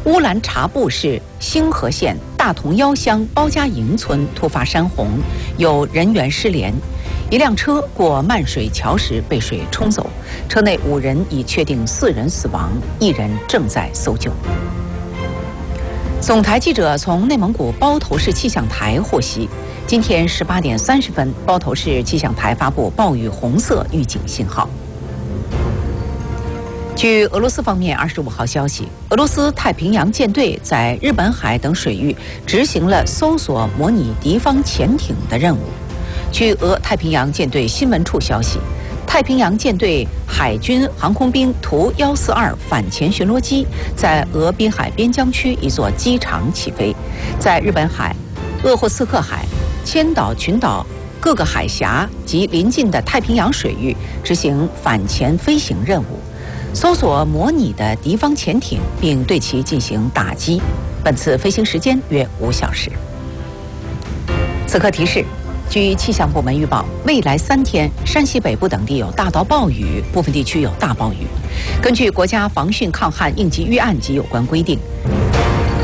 乌兰察布市星河县大同腰乡包家营村突发山洪，有人员失联。一辆车过漫水桥时被水冲走，车内5人已确定4人死亡，1人正在搜救。总台记者从内蒙古包头市气象台获悉，今天18点30分，包头市气象台发布暴雨红色预警信号。据俄罗斯方面25号消息，俄罗斯太平洋舰队在日本海等水域执行了搜索模拟敌方潜艇的任务。据俄太平洋舰队新闻处消息，太平洋舰队海军航空兵图142反潜巡逻机在俄滨海边疆区一座机场起飞，在日本海、鄂霍次克海、千岛群岛各个海峡及邻近的太平洋水域执行反潜飞行任务，搜索模拟的敌方潜艇，并对其进行打击。本次飞行时间约5小时。此刻提示，据气象部门预报，未来3天，山西北部等地有大到暴雨，部分地区有大暴雨。根据国家防汛抗旱应急预案及有关规定，